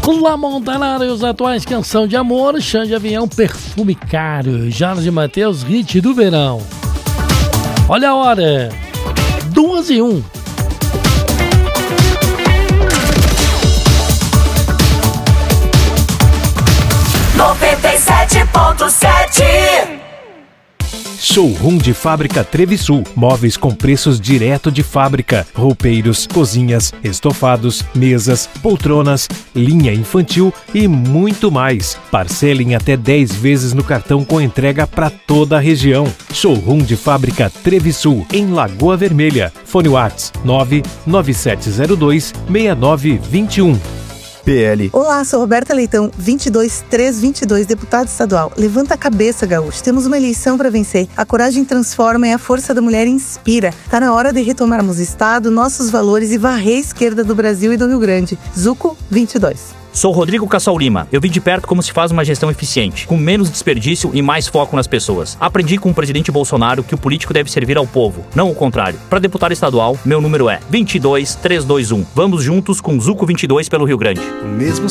La Montanara e os atuais Canção de Amor, Chão de Avião, Perfume Caro, Jorge Mateus, Hit do Verão. Olha a hora, 2:01. Showroom de Fábrica Trevisul. Móveis com preços direto de fábrica. Roupeiros, cozinhas, estofados, mesas, poltronas, linha infantil e muito mais. Parcelem até 10 vezes no cartão com entrega para toda a região. Showroom de Fábrica Trevisul, em Lagoa Vermelha. Fone WhatsApp 99702-6921. PL. Olá, sou Roberta Leitão, 22322, deputada estadual. Levanta a cabeça, gaúcho. Temos uma eleição para vencer. A coragem transforma e a força da mulher inspira. Tá na hora de retomarmos o Estado, nossos valores e varrer a esquerda do Brasil e do Rio Grande. Zuco 22. Sou Rodrigo Cassal Lima. Eu vi de perto como se faz uma gestão eficiente, com menos desperdício e mais foco nas pessoas. Aprendi com o presidente Bolsonaro que o político deve servir ao povo, não o contrário. Para deputado estadual, meu número é 22321. Vamos juntos com Zuco 22 pelo Rio Grande. Mesmo